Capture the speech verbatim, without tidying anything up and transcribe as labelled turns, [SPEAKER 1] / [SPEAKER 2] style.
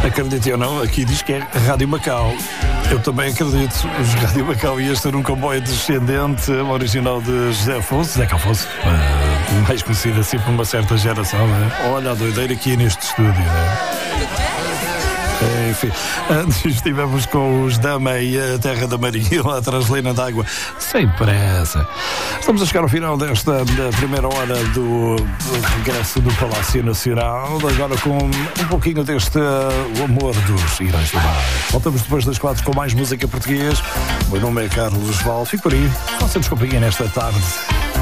[SPEAKER 1] Acredite ou não, aqui diz que é Rádio Macau. Eu também acredito. Os Rádio Macau iam ter um comboio descendente original de José Afonso, Zeca Afonso, uh, mais conhecido assim por uma certa geração, né? Olha a doideira aqui neste estúdio, né? Enfim, antes estivemos com os Dama e a Terra da Maria, lá atrás, Lena d'Água, sem pressa. Estamos a chegar ao final desta da primeira hora do, do regresso do Palácio Nacional, agora com um pouquinho deste uh, o amor dos Irãs do Mar. Voltamos depois das quatro com mais música portuguesa. O meu nome é Carlos Val, fico por aí, faça-nos companhia nesta tarde.